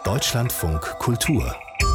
Deutschlandfunk Kultur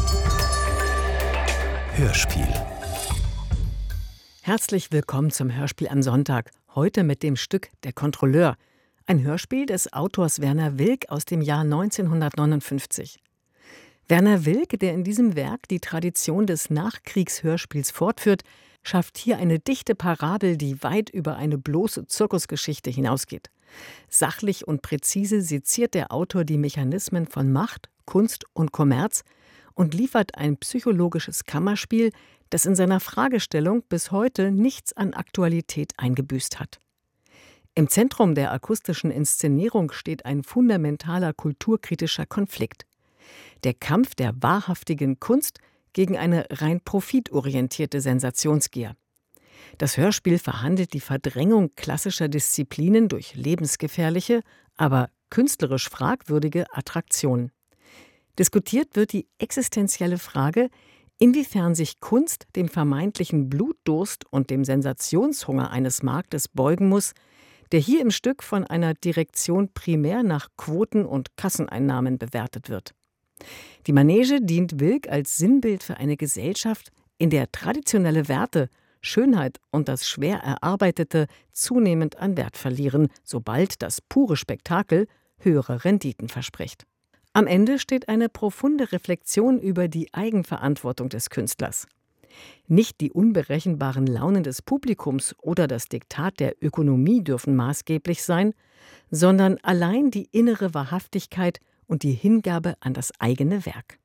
Hörspiel. Herzlich willkommen zum Hörspiel am Sonntag. Heute mit dem Stück Der Kontrolleur. Ein Hörspiel des Autors Werner Wilk aus dem Jahr 1959. Werner Wilk, der in diesem Werk die Tradition des Nachkriegshörspiels fortführt, schafft hier eine dichte Parabel, die weit über eine bloße Zirkusgeschichte hinausgeht. Sachlich und präzise seziert der Autor die Mechanismen von Macht, Kunst und Kommerz und liefert ein psychologisches Kammerspiel, das in seiner Fragestellung bis heute nichts an Aktualität eingebüßt hat. Im Zentrum der akustischen Inszenierung steht ein fundamentaler kulturkritischer Konflikt. Der Kampf der wahrhaftigen Kunst gegen eine rein profitorientierte Sensationsgier. Das Hörspiel verhandelt die Verdrängung klassischer Disziplinen durch lebensgefährliche, aber künstlerisch fragwürdige Attraktionen. Diskutiert wird die existenzielle Frage, inwiefern sich Kunst dem vermeintlichen Blutdurst und dem Sensationshunger eines Marktes beugen muss, der hier im Stück von einer Direktion primär nach Quoten und Kasseneinnahmen bewertet wird. Die Manege dient Wilk als Sinnbild für eine Gesellschaft, in der traditionelle Werte, Schönheit und das schwer Erarbeitete zunehmend an Wert verlieren, sobald das pure Spektakel höhere Renditen verspricht. Am Ende steht eine profunde Reflexion über die Eigenverantwortung des Künstlers. Nicht die unberechenbaren Launen des Publikums oder das Diktat der Ökonomie dürfen maßgeblich sein, sondern allein die innere Wahrhaftigkeit und die Hingabe an das eigene Werk.